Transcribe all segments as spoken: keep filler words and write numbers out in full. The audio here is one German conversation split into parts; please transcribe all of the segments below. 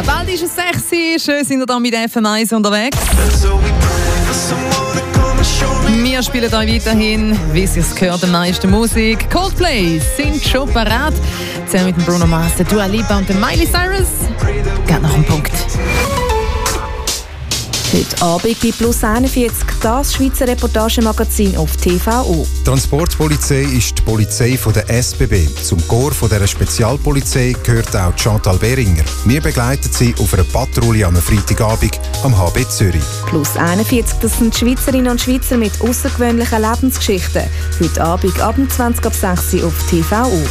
Bald ist es sechs, schön sind wir da mit F M eins unterwegs. Wir spielen euch weiterhin, wie es sich gehört, am meisten Musik. Coldplay sind schon parat. Zusammen mit dem Bruno Mars, der Dua Lipa und der Miley Cyrus. Geht noch ein Punkt. Heute Abend bei Plus einundvierzig, das Schweizer Reportagemagazin auf T V O. Die Transportpolizei ist die Polizei von der S B B. Zum Korps von dieser Spezialpolizei gehört auch Chantal Behringer. Wir begleiten sie auf einer Patrouille am Freitagabend am H B Zürich. Plus einundvierzig, das sind Schweizerinnen und Schweizer mit außergewöhnlichen Lebensgeschichten. Heute Abend ab zwanzig ab sechs Uhr auf T V O.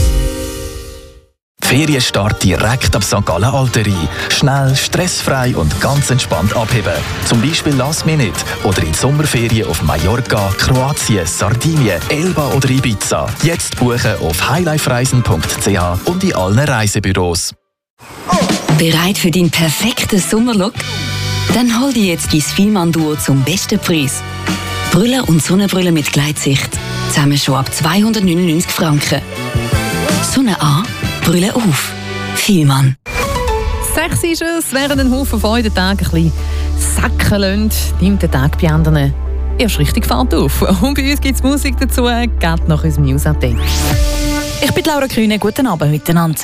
Ferienstart direkt ab Sankt Gallen Alterie. Schnell, stressfrei und ganz entspannt abheben. Zum Beispiel Last Minute oder in die Sommerferien auf Mallorca, Kroatien, Sardinien, Elba oder Ibiza. Jetzt buchen auf highlifereisen punkt c h und in allen Reisebüros. Bereit für deinen perfekten Sommerlook? Dann hol dir jetzt dein Fielmann-Duo zum besten Preis. Brille und Sonnenbrille mit Gleitsicht. Zusammen schon ab zweihundertneunundneunzig Franken. Sonne an, Brille auf. Fielmann. Sechs ist es, während ein Haufen von den Tag ein bisschen sacken lässt, nimmt der Tag bei anderen erst richtig Fahrt auf. Und bei uns gibt es Musik dazu, geht nach unserem News-Update. Ich bin Laura Kühne, guten Abend miteinander.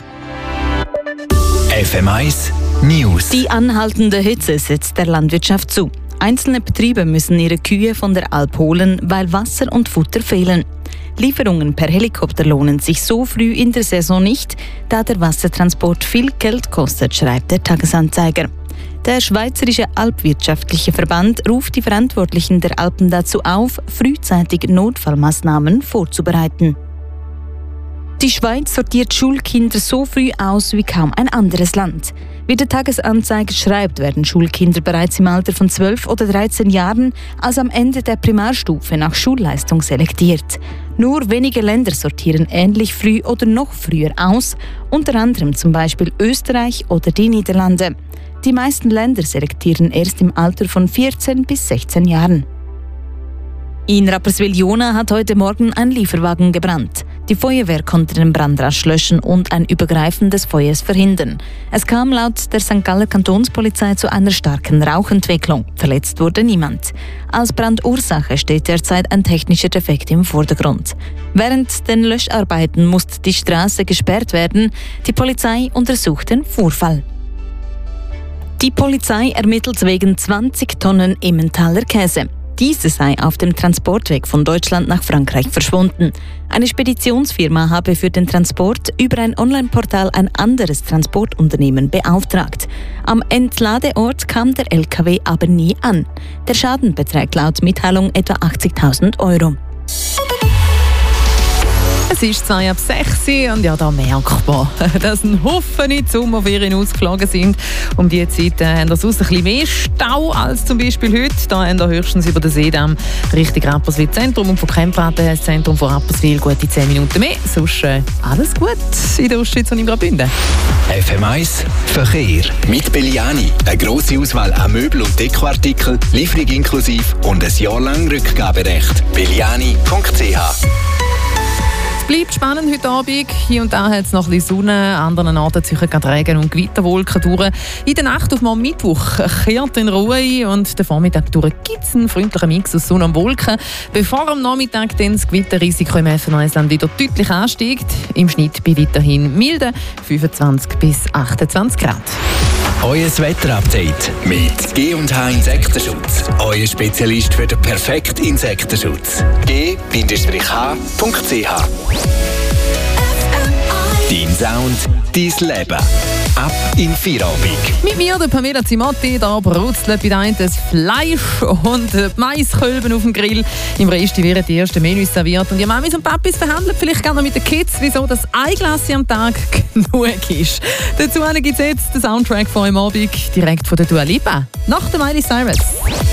F M eins News. Die anhaltende Hitze setzt der Landwirtschaft zu. Einzelne Betriebe müssen ihre Kühe von der Alp holen, weil Wasser und Futter fehlen. Lieferungen per Helikopter lohnen sich so früh in der Saison nicht, da der Wassertransport viel Geld kostet, schreibt der Tagesanzeiger. Der Schweizerische Alpwirtschaftliche Verband ruft die Verantwortlichen der Alpen dazu auf, frühzeitig Notfallmaßnahmen vorzubereiten. Die Schweiz sortiert Schulkinder so früh aus wie kaum ein anderes Land. Wie der Tagesanzeiger schreibt, werden Schulkinder bereits im Alter von zwölf oder dreizehn Jahren, also am Ende der Primarstufe, nach Schulleistung selektiert. Nur wenige Länder sortieren ähnlich früh oder noch früher aus, unter anderem zum Beispiel Österreich oder die Niederlande. Die meisten Länder selektieren erst im Alter von vierzehn bis sechzehn Jahren. In Rapperswil-Jona hat heute Morgen ein Lieferwagen gebrannt. Die Feuerwehr konnte den Brand rasch löschen und ein Übergreifen des Feuers verhindern. Es kam laut der Sankt Galler Kantonspolizei zu einer starken Rauchentwicklung. Verletzt wurde niemand. Als Brandursache steht derzeit ein technischer Defekt im Vordergrund. Während den Löscharbeiten musste die Straße gesperrt werden. Die Polizei untersucht den Vorfall. Die Polizei ermittelt wegen zwanzig Tonnen Emmentaler Käse. Diese sei auf dem Transportweg von Deutschland nach Frankreich verschwunden. Eine Speditionsfirma habe für den Transport über ein Online-Portal ein anderes Transportunternehmen beauftragt. Am Entladeort kam der L K W aber nie an. Der Schaden beträgt laut Mitteilung etwa achtzigtausend Euro. Es ist zwei ab sechs und ja, da merkbar, dass ein Haufen in die Sommerferien ausgeflogen sind. Um diese Zeit äh, haben wir sonst ein bisschen mehr Stau als zum Beispiel heute. Da haben wir höchstens über den Seedamm Richtung Rapperswil Zentrum und von Kempraten das Zentrum von Rapperswil gute zehn Minuten mehr. Sonst äh, alles gut in der Ostschweiz und im Graubünden. F M eins Verkehr mit Belliani. Eine grosse Auswahl an Möbel- und Dekoartikeln, Lieferung inklusiv und ein Jahr lang Rückgaberecht. belliani punkt c h. Es bleibt spannend heute Abend. Hier und da hat es noch ein bisschen Sonne, an anderen Orten ziehen gerade Regen und Gewitterwolken durch. In der Nacht auf morgen Mittwoch kehrt in Ruhe ein und den Vormittag durch gibt es einen freundlichen Mix aus Sonne und Wolken, bevor am Nachmittag dann das Gewitterrisiko im F M eins-Land wieder deutlich ansteigt. Im Schnitt bei weiterhin milden fünfundzwanzig bis achtundzwanzig Grad. Euer Wetterupdate mit G und H Insektenschutz. Euer Spezialist für den perfekten Insektenschutz. G H punkt c h. Dein Sound, dein Leben. Ab in Feierabend. Mit mir, der Pamela Zimotti, da brutzelt bei einem das Fleisch und die Maiskölben auf dem Grill. Im Rest werden die ersten Menüs serviert. Und die Mamis und Papis verhandeln vielleicht gerne noch mit den Kids, wieso das ein Glas am Tag genug ist. Dazu gibt es jetzt den Soundtrack von heute Abend, direkt von der Dua Lipa, nach der Miley Cyrus.